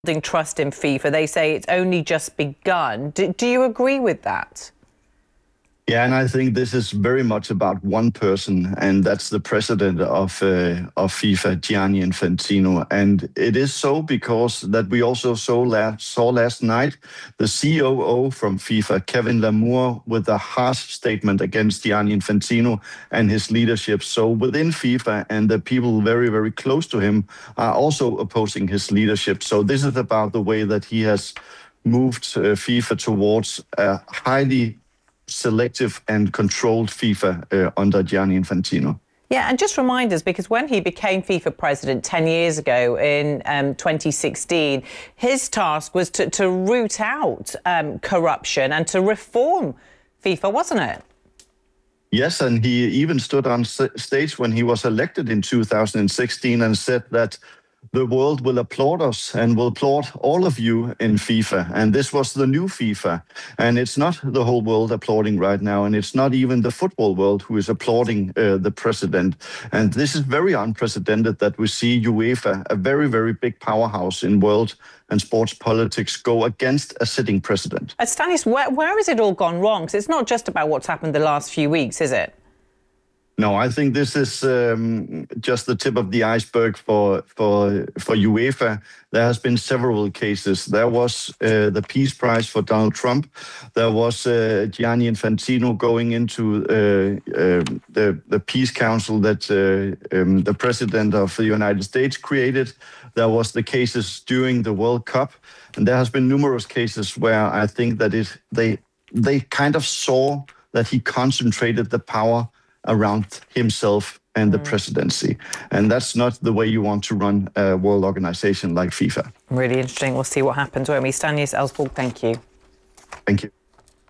building trust in FIFA. They say it's only just begun. Do you agree with that? Yeah, and I think this is very much about one person, and that's the president of FIFA, Gianni Infantino. And it is so because that we also saw last night the COO from FIFA, Kevin Lamour, with a harsh statement against Gianni Infantino and his leadership. So within FIFA and the people very, very close to him are also opposing his leadership. So this is about the way that he has moved FIFA towards a highly selective and controlled FIFA under Gianni Infantino. Yeah, and just remind us, because when he became FIFA president 10 years ago in 2016, his task was to root out corruption and to reform FIFA, wasn't it? Yes, and he even stood on stage when he was elected in 2016 and said that the world will applaud us and will applaud all of you in FIFA. And this was the new FIFA. And it's not the whole world applauding right now. And it's not even the football world who is applauding the president. And this is very unprecedented that we see UEFA, a very, very big powerhouse in world and sports politics, go against a sitting president. Stanis, where has it all gone wrong? Because it's not just about what's happened the last few weeks, is it? No, I think this is just the tip of the iceberg for UEFA. There has been several cases. There was the Peace Prize for Donald Trump. There was Gianni Infantino going into the Peace Council that the president of the United States created. There was the cases during the World Cup, and there has been numerous cases where I think that they kind of saw that he concentrated the power around himself and the presidency. And that's not the way you want to run a world organization like FIFA. Really interesting. We'll see what happens, won't we? Stanis Elsborg, thank you. Thank you.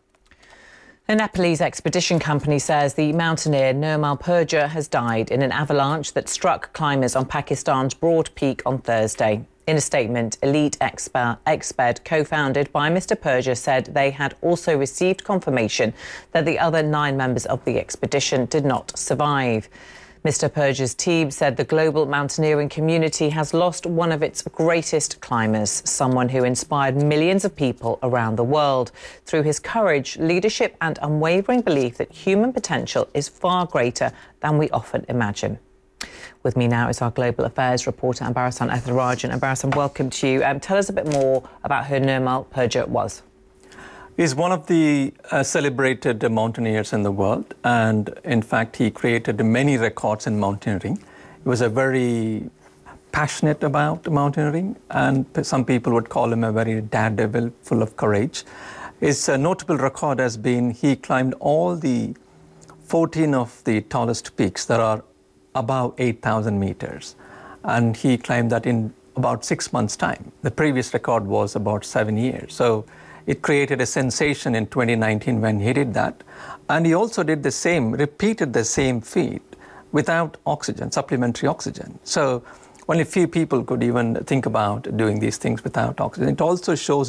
The Nepalese expedition company says the mountaineer Nirmal Purja has died in an avalanche that struck climbers on Pakistan's Broad Peak on Thursday. In a statement, Elite Exped, co-founded by Mr. Purja, said they had also received confirmation that the other 9 members of the expedition did not survive. Mr. Purja's team said the global mountaineering community has lost one of its greatest climbers, someone who inspired millions of people around the world through his courage, leadership and unwavering belief that human potential is far greater than we often imagine. With me now is our global affairs reporter, Ambarasan Ethirajan. Ambarasan, welcome to you. Tell us a bit more about who Nirmal Purja was. He's one of the celebrated mountaineers in the world, and in fact, he created many records in mountaineering. He was a very passionate about mountaineering, and some people would call him a very daredevil, full of courage. His notable record has been he climbed all the 14 of the tallest peaks that are above 8,000 meters, and he climbed that in about 6 months' time. The previous record was about 7 years. So it created a sensation in 2019 when he did that. And he also did the same, repeated the same feat without oxygen, supplementary oxygen. So only few people could even think about doing these things without oxygen. It also shows